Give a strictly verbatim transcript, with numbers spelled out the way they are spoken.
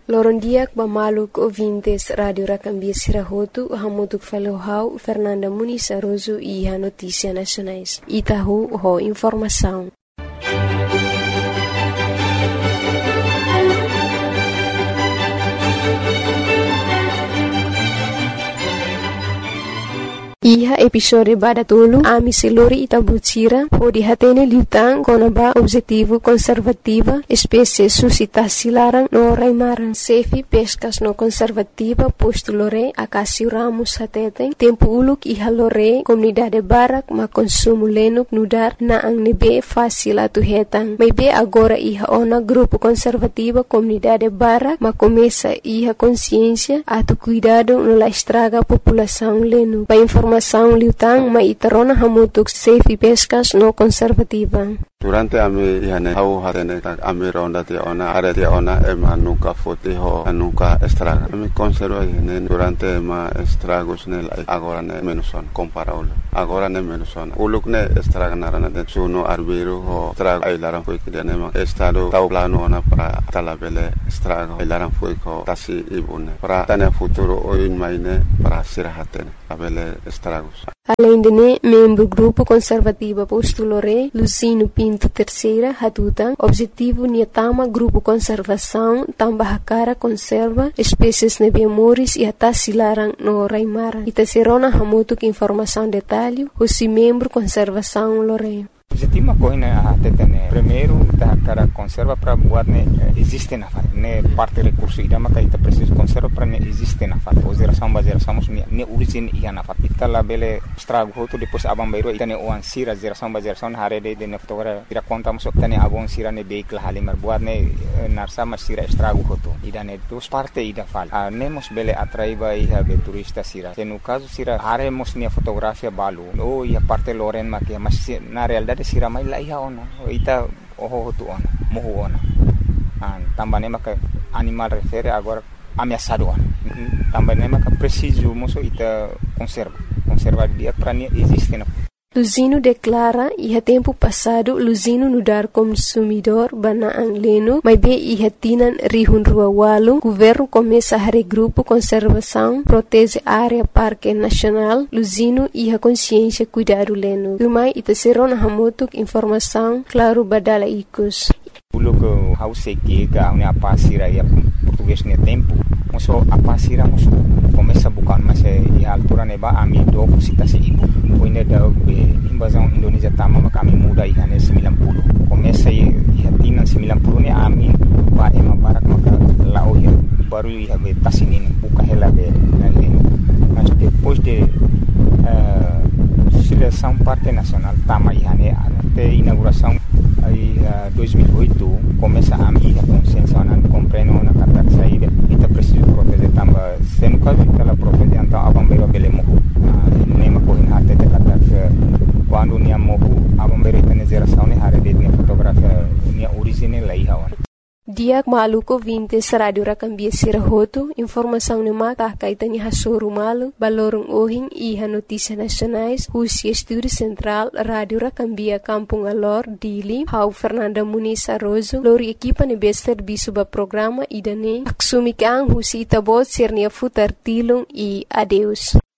Lorondiak bamaluk ouvintes Radio Racambia Sirahotu, hamutuk falohau Fernanda Muniz Aroso e a Notícia Nacionais. Itahu ho informação. Iha episode badatulu ami seluri itabutira ho dihatene liutang konaba objetivo conservativa espécie suscitasi larang no raimaran sefi pescas no conservativa posto lore akasi ramus hateten tempo uluk iha lore comunidade barak ma consumo lenuk nudar na ang nebe fácil atu hetang maybe agora iha ona grupo conservativa comunidade barak ma começa iha consciência atu cuidado no la estraga população lenu pa informação liutang ma itarona hamutuk safe pescas no conservativa. Durante ami ihane hau hatene ami ronda te ona are te ona ema nunca fote ho nunca estraga. Ami conserva ihane durante ma estragos ne agora ne menuson comparable. Agora ne menuson. Uluk ne estraga narana de suno arbiro ho estraga ai laran foi que ne ma estado tau plano ona para talabele estraga ai laran foi ko tasi ibune. Para tane futuro oin maine para sirahatene abele estragos. Além de ne, membro grupo conservativa postulore Lucino Pinto Terceira Hatutan, objetivo niatama grupo conservação tambah cara conserva espécies nebemoris e atas silarang no raimara. Itaserona hamutuk informação detalhe, o membro conservação lore. Objetivo coina a tetene primeiro da cara conserva para buat ne existe na fat ne parte recurso ida maka ita preciso conserva para ne existe na fat o geração ba geração ne ne origin ia na fat ita la bele estrago hoto depois abang bairo ita ne oan sira geração ba geração hare de de ne fotogra ira conta mo tane abon sira ne vehicle halimar buat ne narsa mas sira estrago hoto ida ne dos parte ida fal a nemos bele atraiba ia be turista sira se no caso sira hare mos ne fotografia balu o ia parte loren makia mas na realidade sira mai la iha ona ita oho hotu ona mohu ona an tambane maka animal refere agora ameaçado ona tambane maka preciso moso ita conserva conserva dia para nie existe na Luzino declara iha tempo passado Luzino nudar consumidor banaang leno, mas be iha tinan rihun rua walu, governo começa a regrupo conservação, protege área parque nacional, Luzino iha consciência cuidado leno. Lumai ita serona hamutuk informação, claro badala ikus. Pulo que hau seki ga une apa sira ya português ne tempo moso apa sira moso começa bukan mas e altura neba ami do cita se ibu poine da be invasão Indonesia tama kami muda ihane sembilan puluh começa e hatina sembilan puluh ne ami ba ema barak maka lao ya baru iha be tasinin buka hela be nalin mas depois de uh, seleção parte nacional tama ihane até inauguração aí uh, dois mil e oito começa a minha consciência na compreendo na kata saída ita preciso proteger tamba sendo caso ita la proteger então abang bero bele mohu nema ko hin hate de kata quando nia mohu abang bero ita ne geração ne hare de ne fotografia nia original lai hawan Diak maluko vintes Radio Racambia Sirahotu, informação ne mata kaitan iha soru malu, balorong ohing iha notícia nacionais, husi estúdio central Radio Racambia Kampung Alor, Dili, hau Fernanda Muniz Aroso, lori equipa ne bester bisuba programa idane, aksumi kang husi itabot sirnia futar tilung e adeus.